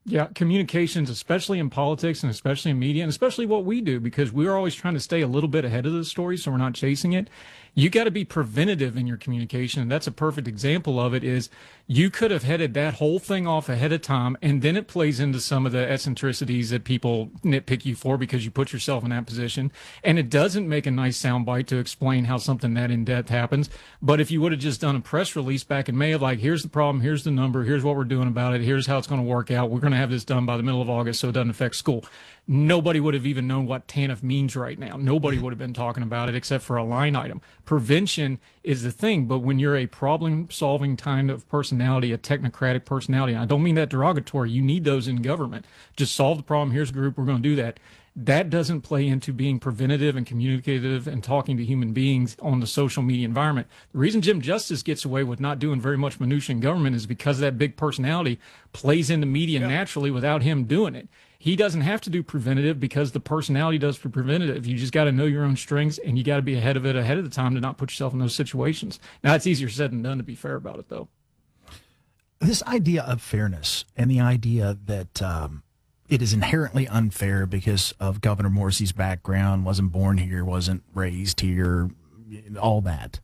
Yeah, communications, especially in politics and especially in media and especially what we do, because we're always trying to stay a little bit ahead of the story so we're not chasing it. You got to be preventative in your communication. And that's a perfect example of it is you could have headed that whole thing off ahead of time, and then it plays into some of the eccentricities that people nitpick you for because you put yourself in that position. And it doesn't make a nice soundbite to explain how something that in depth happens. But if you would have just done a press release back in May of like, here's the problem, here's the number, here's what we're doing about it, here's how it's going to work out, we're going to have this done by the middle of August so it doesn't affect school. Nobody would have even known what TANF means right now. Nobody would have been talking about it except for a line item. Prevention is the thing, but when you're a problem-solving kind of personality, a technocratic personality, and I don't mean that derogatory, you need those in government. Just solve the problem, here's a group, we're going to do that. That doesn't play into being preventative and communicative and talking to human beings on the social media environment. The reason Jim Justice gets away with not doing very much minutia in government is because that big personality plays into media naturally without him doing it. He doesn't have to do preventative because the personality does for preventative. You just got to know your own strengths, and you got to be ahead of it ahead of the time to not put yourself in those situations. Now, it's easier said than done to be fair about it, though. This idea of fairness and the idea that it is inherently unfair because of Governor Morrissey's background, wasn't born here, wasn't raised here, all that.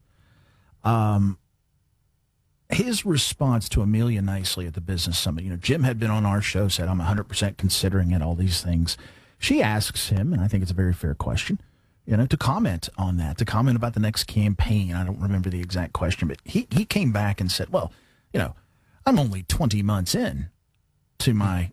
His response to Amelia Nicely at the Business Summit, Jim had been on our show, said, I'm 100% considering it, all these things. She asks him, and I think it's a very fair question, to comment on that, to comment about the next campaign. I don't remember the exact question, but he came back and said, well, I'm only 20 months in to my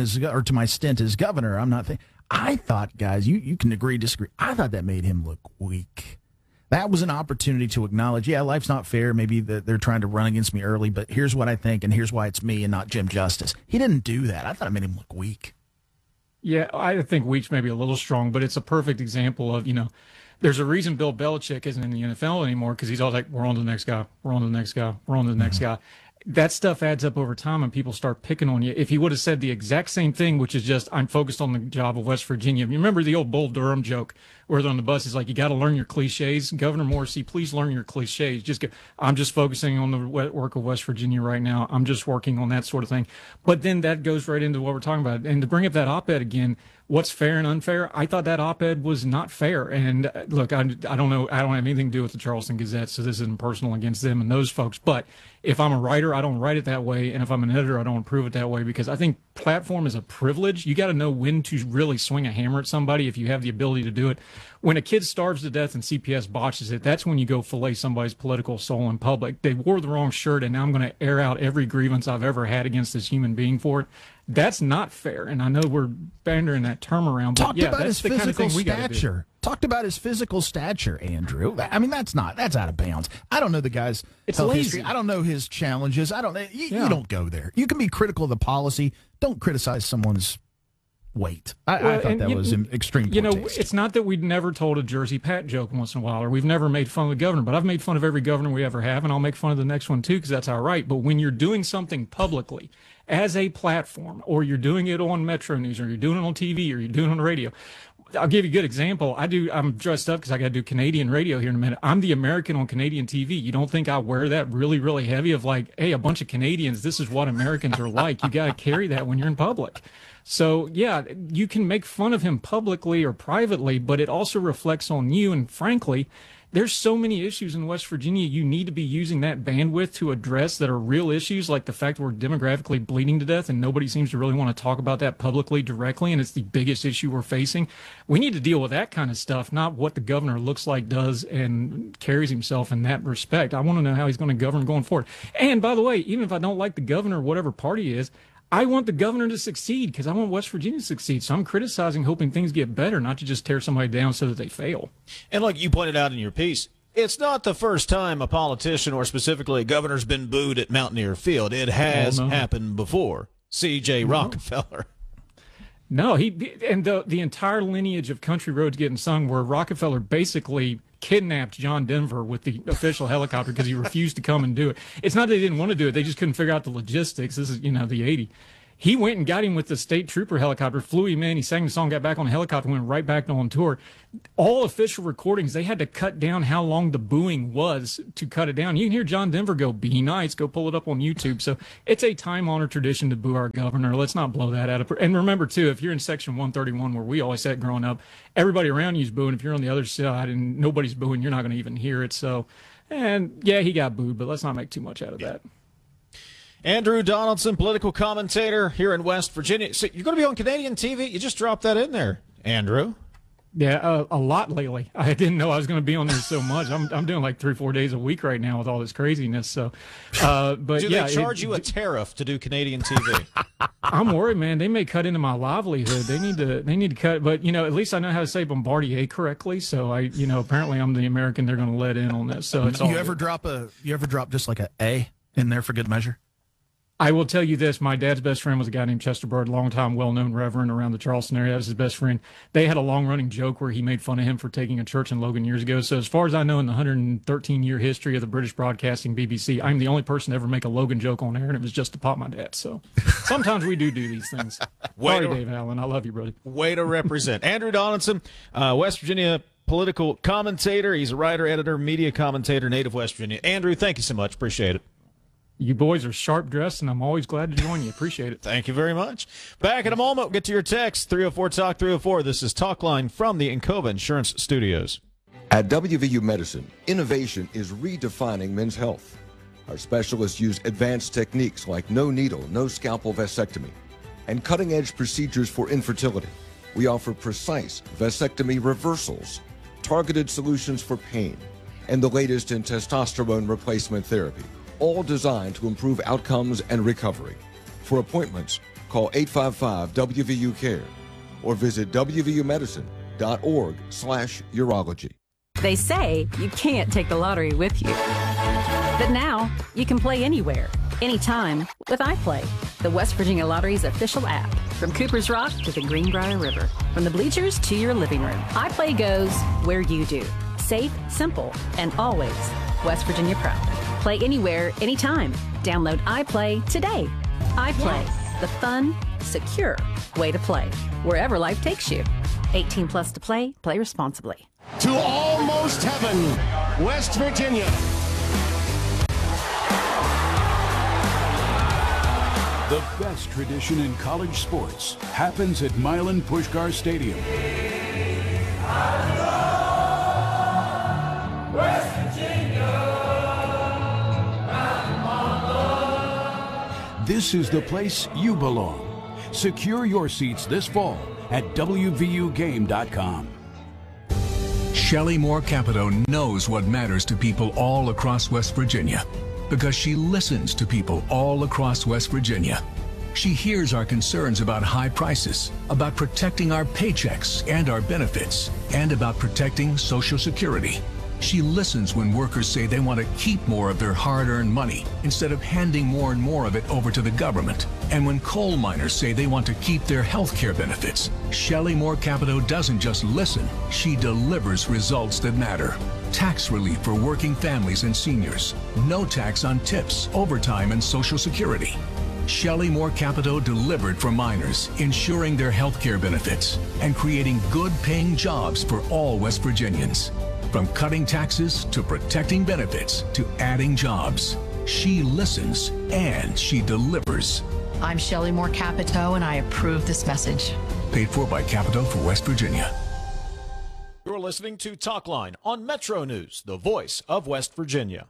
to my stint as governor. I'm not I thought, guys, you can agree, disagree. I thought that made him look weak. That was an opportunity to acknowledge, life's not fair. Maybe they're trying to run against me early, but here's what I think, and here's why it's me and not Jim Justice. He didn't do that. I thought it made him look weak. Yeah, I think weak's maybe a little strong, but it's a perfect example of, there's a reason Bill Belichick isn't in the NFL anymore because he's all like, we're on to the next guy, we're on to the next guy, we're on to the next guy. That stuff adds up over time and people start picking on you. If he would have said the exact same thing, which is just, I'm focused on the job of West Virginia. You remember the old Bull Durham joke where they're on the bus is like, you got to learn your cliches. Governor Morrissey, please learn your cliches. I'm just focusing on the work of West Virginia right now. I'm just working on that sort of thing. But then that goes right into what we're talking about. And to bring up that op-ed again, what's fair and unfair? I thought that op-ed was not fair. And look, I don't know. I don't have anything to do with the Charleston Gazette, so this isn't personal against them and those folks. But if I'm a writer, I don't write it that way. And if I'm an editor, I don't approve it that way because I think platform is a privilege. You got to know when to really swing a hammer at somebody if you have the ability to do it. When a kid starves to death and CPS botches it, that's when you go fillet somebody's political soul in public. They wore the wrong shirt, and now I'm going to air out every grievance I've ever had against this human being for it. That's not fair. And I know we're bandering that term around, but that's the kind of thing we got to do. Talked about his physical stature, Andrew. I mean, that's out of bounds. I don't know the guy's health history. I don't know his challenges. You don't go there. You can be critical of the policy. Don't criticize someone's weight. I thought that was extreme poor taste. It's not that we'd never told a Jersey Pat joke once in a while, or we've never made fun of the governor, but I've made fun of every governor we ever have, and I'll make fun of the next one too, because that's our right. But when you're doing something publicly as a platform, or you're doing it on Metro News, or you're doing it on TV, or you're doing it on the radio, I'll give you a good example. I'm dressed up because I got to do Canadian radio here in a minute. I'm the American on Canadian TV. You don't think I wear that really, really heavy of like, hey, a bunch of Canadians, this is what Americans are like. You got to carry that when you're in public. So, yeah, you can make fun of him publicly or privately, but it also reflects on you. And frankly, there's so many issues in West Virginia you need to be using that bandwidth to address that are real issues, like the fact we're demographically bleeding to death and nobody seems to really want to talk about that publicly directly, and it's the biggest issue we're facing. We need to deal with that kind of stuff, not what the governor looks like, does, and carries himself in that respect. I want to know how he's going to govern going forward. And by the way, even if I don't like the governor, whatever party he is, I want the governor to succeed because I want West Virginia to succeed. So I'm criticizing, hoping things get better, not to just tear somebody down so that they fail. And like you pointed out in your piece, it's not the first time a politician or specifically a governor's been booed at Mountaineer Field. It has happened before. C.J. Rockefeller. No, the entire lineage of Country Roads Getting Sung, where Rockefeller basically kidnapped John Denver with the official helicopter because he refused to come and do it. It's not that they didn't want to do it; they just couldn't figure out the logistics. This is the 80s. He went and got him with the state trooper helicopter, flew him in. He sang the song, got back on the helicopter, went right back on tour. All official recordings, they had to cut down how long the booing was to cut it down. You can hear John Denver go, "Be nice," go pull it up on YouTube. So it's a time-honored tradition to boo our governor. Let's not blow that out of. And remember, too, if you're in Section 131, where we always sat growing up, everybody around you is booing. If you're on the other side and nobody's booing, you're not going to even hear it. So, and yeah, he got booed, but let's not make too much out of that. Andrew Donaldson, political commentator here in West Virginia. So you're going to be on Canadian TV? You just dropped that in there, Andrew. Yeah, a lot lately. I didn't know I was going to be on there so much. I'm doing like 3-4 days a week right now with all this craziness. So, but do they charge you a tariff to do Canadian TV? I'm worried, man. They may cut into my livelihood. They need to cut. But at least I know how to say Bombardier correctly. So apparently I'm the American they're going to let in on this. So it's all. You ever drop just like a in there for good measure? I will tell you this. My dad's best friend was a guy named Chester Bird, longtime well-known reverend around the Charleston area. That was his best friend. They had a long-running joke where he made fun of him for taking a church in Logan years ago. So as far as I know, in the 113-year history of the British Broadcasting BBC, I'm the only person to ever make a Logan joke on air, and it was just to pop my dad. So sometimes we do these things. Sorry, Dave Allen. I love you, brother. Way to represent. Andrew Donaldson, West Virginia political commentator. He's a writer, editor, media commentator, native West Virginia. Andrew, thank you so much. Appreciate it. You boys are sharp dressed, and I'm always glad to join you. Appreciate it. Thank you very much. Back in a moment, we'll get to your text, 304-TALK-304. This is Talk Line from the Encova Insurance Studios. At WVU Medicine, innovation is redefining men's health. Our specialists use advanced techniques like no needle, no scalpel vasectomy, and cutting-edge procedures for infertility. We offer precise vasectomy reversals, targeted solutions for pain, and the latest in testosterone replacement therapy, all designed to improve outcomes and recovery. For appointments, call 855-WVU-CARE or visit wvumedicine.org/urology. They say you can't take the lottery with you. But now you can play anywhere, anytime with iPlay, the West Virginia Lottery's official app. From Cooper's Rock to the Greenbrier River, from the bleachers to your living room, iPlay goes where you do. Safe, simple, and always West Virginia proud. Play anywhere, anytime. Download iPlay today. iPlay, the fun, secure way to play. Wherever life takes you. 18 plus to play. Play responsibly. To almost heaven, West Virginia. The best tradition in college sports happens at Milan Puskar Stadium. West Virginia. This is the place you belong. Secure your seats this fall at WVUGame.com. Shelley Moore Capito knows what matters to people all across West Virginia because she listens to people all across West Virginia. She hears our concerns about high prices, about protecting our paychecks and our benefits, and about protecting Social Security. She listens when workers say they want to keep more of their hard-earned money instead of handing more and more of it over to the government. And when coal miners say they want to keep their health care benefits, Shelley Moore Capito doesn't just listen, she delivers results that matter. Tax relief for working families and seniors. No tax on tips, overtime, and Social Security. Shelley Moore Capito delivered for miners, ensuring their health care benefits and creating good-paying jobs for all West Virginians. From cutting taxes to protecting benefits to adding jobs, she listens and she delivers. I'm Shelley Moore Capito, and I approve this message. Paid for by Capito for West Virginia. You're listening to Talk Line on Metro News, the voice of West Virginia.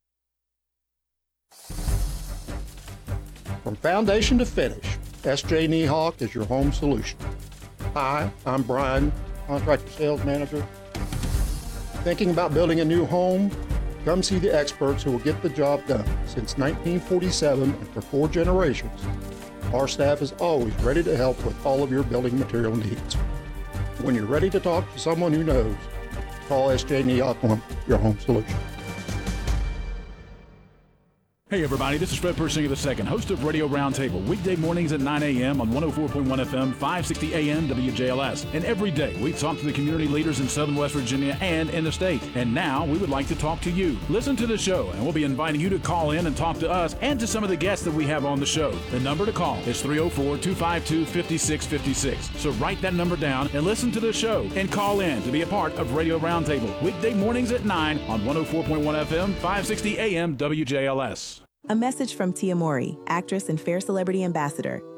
From foundation to finish, S.J. Niehawk is your home solution. Hi, I'm Brian, contractor sales manager. Thinking about building a new home? Come see the experts who will get the job done. Since 1947 and for 4 generations, our staff is always ready to help with all of your building material needs. When you're ready to talk to someone who knows, call S.J. Niehawk on your home solution. Hey everybody, this is Fred Persinger II, host of Radio Roundtable, weekday mornings at 9 a.m. on 104.1 FM, 560 AM WJLS. And every day we talk to the community leaders in Southern West Virginia and in the state. And now we would like to talk to you. Listen to the show, and we'll be inviting you to call in and talk to us and to some of the guests that we have on the show. The number to call is 304-252-5656. So write that number down and listen to the show and call in to be a part of Radio Roundtable, weekday mornings at 9 on 104.1 FM, 560 AM WJLS. A message from Tia Mowry, actress and Fair Celebrity Ambassador.